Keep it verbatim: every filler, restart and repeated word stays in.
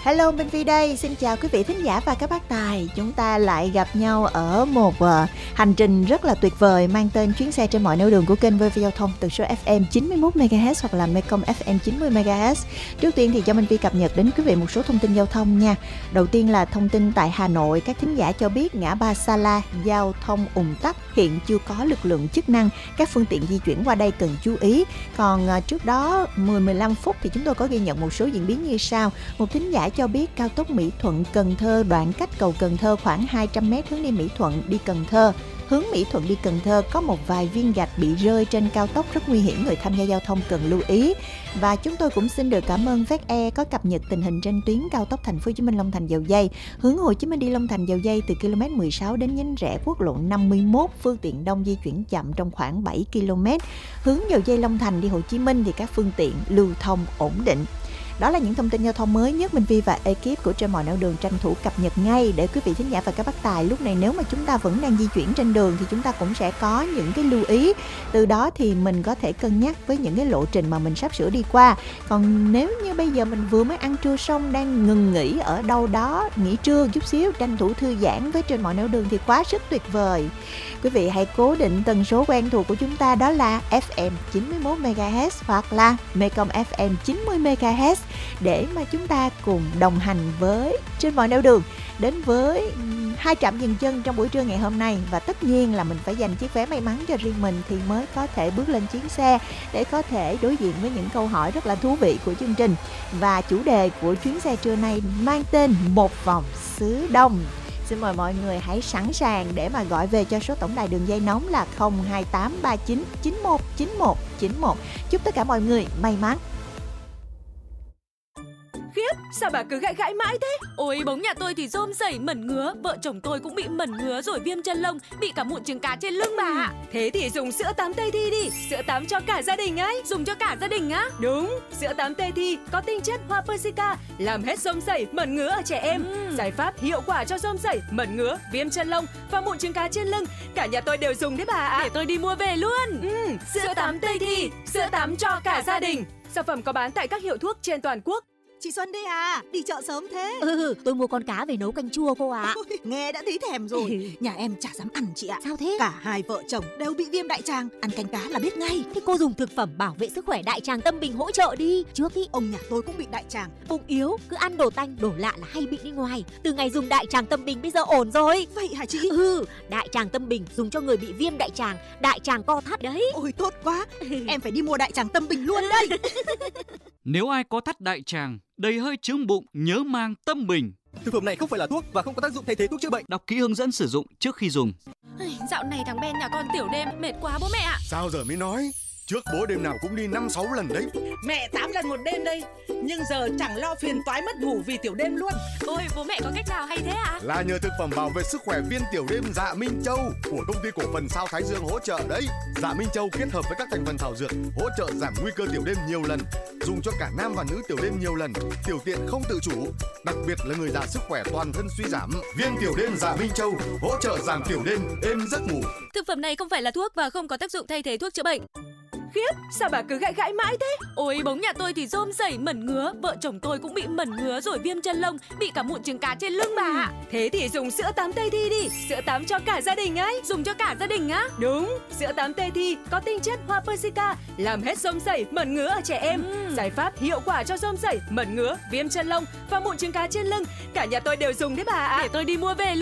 Hello, Minh Phi đây. Xin chào quý vị thính giả và các bác tài. Chúng ta lại gặp nhau ở một uh, hành trình rất là tuyệt vời mang tên chuyến xe trên mọi nẻo đường của kênh vê vê Giao thông từ số ép em chín mươi mốt mê ga héc hoặc là Mekong ép em chín mươi mê ga héc. Trước tiên thì cho Minh Phi cập nhật đến quý vị một số thông tin giao thông nha. Đầu tiên là thông tin tại Hà Nội, các thính giả cho biết ngã ba Sa La giao thông ùn tắc, hiện chưa có lực lượng chức năng, các phương tiện di chuyển qua đây cần chú ý. Còn uh, trước đó mười đến mười lăm phút thì chúng tôi có ghi nhận một số diễn biến như sau. Một thính giả cho biết cao tốc Mỹ Thuận Cần Thơ đoạn cách cầu Cần Thơ khoảng hai trăm mét hướng đi Mỹ Thuận đi Cần Thơ. Hướng Mỹ Thuận đi Cần Thơ có một vài viên gạch bị rơi trên cao tốc rất nguy hiểm, người tham gia giao thông cần lưu ý. Và chúng tôi cũng xin được cảm ơn vét e có cập nhật tình hình trên tuyến cao tốc Thành phố Hồ Chí Minh Long Thành Dầu Giây. Hướng Hồ Chí Minh đi Long Thành Dầu Giây từ ki lô mét mười sáu đến nhánh rẽ quốc lộ năm mươi mốt, phương tiện đông di chuyển chậm trong khoảng bảy ki lô mét. Hướng Dầu Giây Long Thành đi Hồ Chí Minh thì các phương tiện lưu thông ổn định. Đó là những thông tin giao thông mới nhất Minh Vi và ekip của Trên Mọi Nẻo Đường tranh thủ cập nhật ngay để quý vị thính giả và các bác tài lúc này nếu mà chúng ta vẫn đang di chuyển trên đường thì chúng ta cũng sẽ có những cái lưu ý. Từ đó thì mình có thể cân nhắc với những cái lộ trình mà mình sắp sửa đi qua. Còn nếu như bây giờ mình vừa mới ăn trưa xong, đang ngừng nghỉ ở đâu đó, nghỉ trưa chút xíu, tranh thủ thư giãn với Trên Mọi Nẻo Đường thì quá sức tuyệt vời. Quý vị hãy cố định tần số quen thuộc của chúng ta, đó là ép em chín mươi mốt mê ga héc hoặc là Mekong ép em chín mươi mê ga héc để mà chúng ta cùng đồng hành với Trên Mọi Nẻo Đường đến với hai trạm dừng chân trong buổi trưa ngày hôm nay. Và tất nhiên là mình phải dành chiếc vé may mắn cho riêng mình thì mới có thể bước lên chuyến xe để có thể đối diện với những câu hỏi rất là thú vị của chương trình. Và chủ đề của chuyến xe trưa nay mang tên Một Vòng Xứ Đông. Xin mời mọi người hãy sẵn sàng để mà gọi về cho số tổng đài đường dây nóng là không hai tám ba chín chín một chín một chín một. Chúc tất cả mọi người may mắn. Khiếp, sao bà cứ gãi gãi mãi thế? Ôi, bóng nhà tôi thì rôm rẩy mẩn ngứa, vợ chồng tôi cũng bị mẩn ngứa rồi viêm chân lông, bị cả mụn trứng cá trên lưng bà ạ. Thế thì dùng sữa tắm Tây Thi đi, sữa tắm cho cả gia đình ấy. Dùng cho cả gia đình á? Đúng, sữa tắm Tây Thi có tinh chất hoa persica, làm hết rôm rẩy, mẩn ngứa ở trẻ em. Ừ. Giải pháp hiệu quả cho rôm rẩy, mẩn ngứa, viêm chân lông và mụn trứng cá trên lưng. Cả nhà tôi đều dùng đấy bà ạ. Để tôi đi mua về luôn. Ừ, sữa, sữa tắm Tây Thi, sữa tắm cho cả gia đình. Sản phẩm có bán tại các hiệu thuốc trên toàn quốc. Chị Xuân đây à, đi chợ sớm thế? Ừ, tôi mua con cá về nấu canh chua cô ạ. Ôi, nghe đã thấy thèm rồi. Nhà em chả dám ăn chị ạ. Sao thế? Cả hai vợ chồng đều bị viêm đại tràng, ăn canh cá là biết ngay. Thế cô dùng thực phẩm bảo vệ sức khỏe đại tràng Tâm Bình hỗ trợ đi. Trước ý ông nhà tôi cũng bị đại tràng, bụng yếu, cứ ăn đồ tanh, đồ lạ là hay bị đi ngoài. Từ ngày dùng đại tràng Tâm Bình bây giờ ổn rồi. Vậy hả chị? Ừ, đại tràng Tâm Bình dùng cho người bị viêm đại tràng, đại tràng co thắt đấy. Ôi tốt quá, em phải đi mua đại tràng Tâm Bình luôn đây. Nếu ai có thắt đại tràng, đầy hơi chướng bụng, nhớ mang Tâm Bình. Thực phẩm này không phải là thuốc và không có tác dụng thay thế thuốc chữa bệnh. Đọc kỹ hướng dẫn sử dụng trước khi dùng. Dạo này thằng Ben nhà con tiểu đêm mệt quá bố mẹ ạ. Sao giờ mới nói? Trước bố đêm nào cũng đi năm sáu lần đấy. Mẹ tám lần một đêm đây. Nhưng giờ chẳng lo phiền toái mất ngủ vì tiểu đêm luôn. Ôi bố mẹ có cách nào hay thế ạ? Là nhờ thực phẩm bảo vệ sức khỏe viên tiểu đêm Dạ Minh Châu của công ty cổ phần Sao Thái Dương hỗ trợ đấy. Dạ Minh Châu kết hợp với các thành phần thảo dược hỗ trợ giảm nguy cơ tiểu đêm nhiều lần, dùng cho cả nam và nữ tiểu đêm nhiều lần, tiểu tiện không tự chủ, đặc biệt là người già sức khỏe toàn thân suy giảm. Viên tiểu đêm Dạ Minh Châu hỗ trợ giảm tiểu đêm, êm giấc ngủ. Thực phẩm này không phải là thuốc và không có tác dụng thay thế thuốc chữa bệnh. Khiếp, sao bà cứ gãi gãi mãi thế? Ôi, bóng nhà tôi thì rôm rẩy mẩn ngứa, vợ chồng tôi cũng bị mẩn ngứa rồi viêm chân lông, bị cả mụn trứng cá trên lưng bà ạ. Thế thì dùng sữa tắm Tây Thi đi, sữa tắm cho cả gia đình ấy. Dùng cho cả gia đình á? Đúng, sữa tắm Tây Thi có tinh chất hoa persica, làm hết rôm rẩy, mẩn ngứa ở trẻ em. Ừ. Giải pháp hiệu quả cho rôm rẩy, mẩn ngứa, viêm chân lông và mụn trứng cá trên lưng. Cả nhà tôi đều dùng đấy bà ạ. Để tôi đi mua về luôn.